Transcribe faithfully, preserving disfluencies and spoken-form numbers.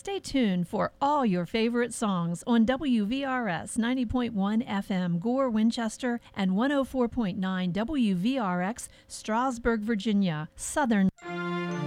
Stay tuned for all your favorite songs on W V R S ninety point one F M Gore, Winchester, and one oh four point nine W V R X Strasburg, Virginia, Southern.